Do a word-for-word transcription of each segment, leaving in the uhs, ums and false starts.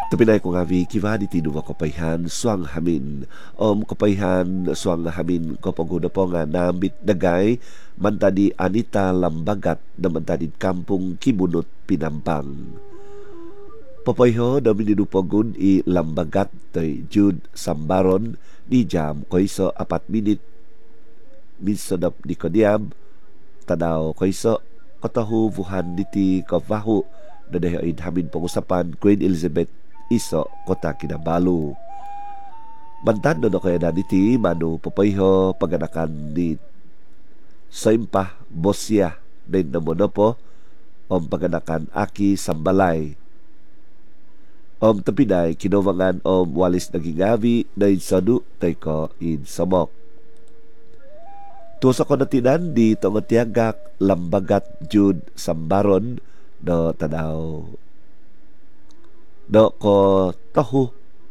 Tapi na ko ngawi kiva di tidu wa kapayhan suang hamin om kapayhan suang hamin ko paghuda po nga nambit dagay man tadi Anita Lambagat na man tadi kampung Kibunot Pinampang. Papayho na minidupagun i Lambagat tay Jude Sambaron di jam koiso apat minit minsadap di kodiam tanaw koiso katahu vuhan diti kavahu na dahiin hamin pangusapan Queen Elizabeth Iso Kota Kinabalu. Mantan no kaya na diti manu papayho paganakan di Saimpah Bosya din namo na po om paganakan Aki Sambalay om tapinay kinovangan om walis nagingavi na insadu tay ko in samok. Tusa ko natinan di tongatiagak Lambagat Jude Sambaron no tanaw do ko tahu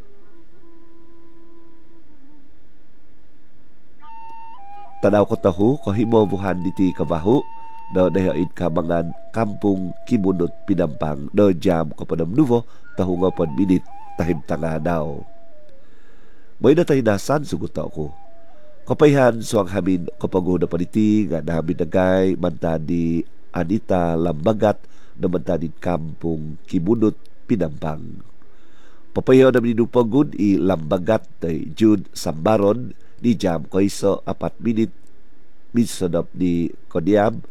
tanaw ko tahu ko himobuhan diti kabahu do dahiin kamangan kampung Kibunot Pinampang do jam ko padam nuvo tahu nga pod minit tahim tanga daw may natay nasan sugot ko kapayhan suang hamin kapaguda paniti nga namin nagay mantadi Anita Lambagat na mantadi kampung Kibunot Pinampang. Papayaw na minupagod i Lambagat tay Jude Sambaron di jam koiso apat minit minsadap di kodiam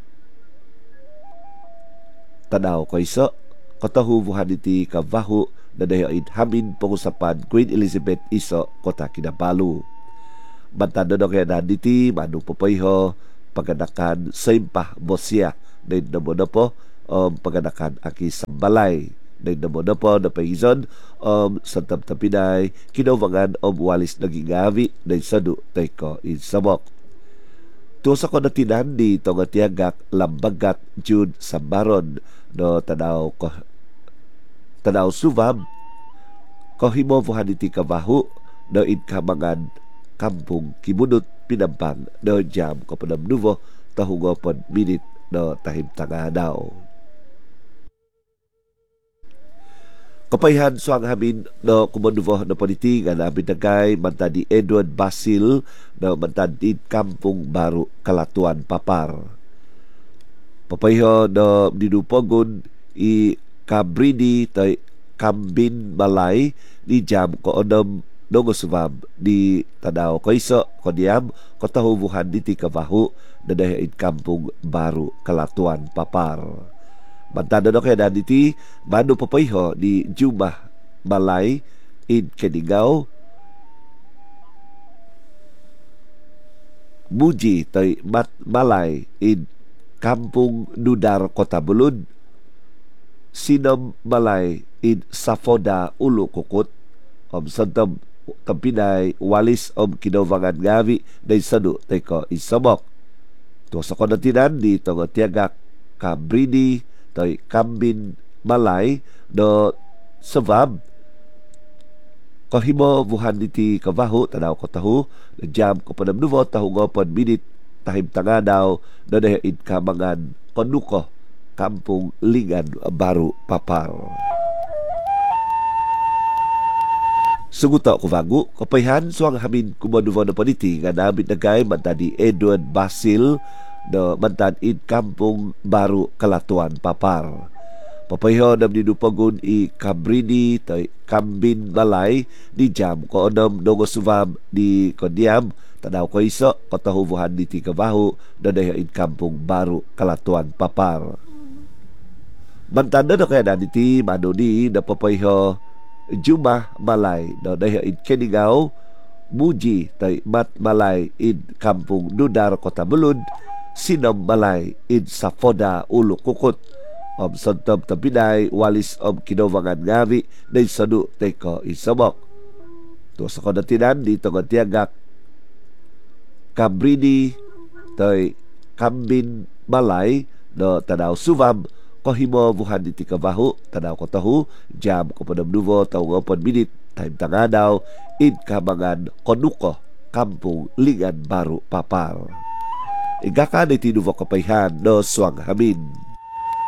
tanaw koiso katahubuhan iti kavahu na dahiin hamin pangusapan Queen Elizabeth Iso Kota Kinabalu. Bantado na kaya na diti manu papayho paganakan Saimpah Bosya na namo na po um, paganakan Aki Sambalay na namo na po na paizon um, sa taptapinay kinovangan om walis nagingavi na isadu tay ko in samok. Tusa ko natinan di tongatiagak Lambagat Jude Sambaron no tanaw ko tanaw subab ko himovuhan iti kabahu no in kamangan kampung Kibunot Pinampang no jam ko panamnuvo tahungopon minit no tahim tanga daw. Kapayhan suang hamin no kumanduvo na paniti nga namin nagay mantadi Edward Basil no mantadi kampung Baru Kalatuan Papar. Papayho no dinupogon i Kabridi tay Kambin Balay di jam ko onom nongosubab di tanaw koiso kodiam kotahubuhan diti kabahu na dahiin kampung Baru Kalatuan Papar. Bantado na kaya na diti manu papayho di Jumah Balay in Kenigaw Muji tay Mat Balay in kampung Nudar Kota Bulud Sinom Balay in Safoda Ulu Kukut om santam tampinay walis om kinovangan ngavi na isadu tay ko isamok. Tuwa ko natinan di tongatiagak Kabridi tay Kambin Malay do sabab kahimo buhan diti kabahu tanaw ko tahu jam ko panamnuvo tahu ngopon minit tahim tanga daw na dahiin kamangan konuko kampung Lingan Baru Papar. Suguta ko vagu kapayhan suang hamin kumanuvo na paniti nga namin nagay mantadi Edward Basil no mantan in kampung Baru Kalatuan Papar. Papayho nam dinupagun i Kabridi tay Kambin Balay di jam ko onom nongosubab di kodiam tanaw ko iso katahubuhan diti kabahu na dahiin kampung Baru Kalatuan Papar. Mantanda na kaya na diti manu ni na papayho Jumah Malay no dahiin Kenigaw Muji tay Mat Malay in kampung Nudar Kota Bulud Sinom Malay in Safoda Ulu Kukut om santam tapinay walis om kinovangan ngavi na isadu tay ko isamok. Tuwa sa konatinan dito nga tiagak Kabridi tay Kambin Malay no tanaw subab kohimo buhan diti kabahu tanaw ko tahu jam ko panamnuvo taw ngopon minit time tanga daw in kamangan konuko kampung Lingan Baru Papar. Igaka na tinuvo kapayhan no suang hamin.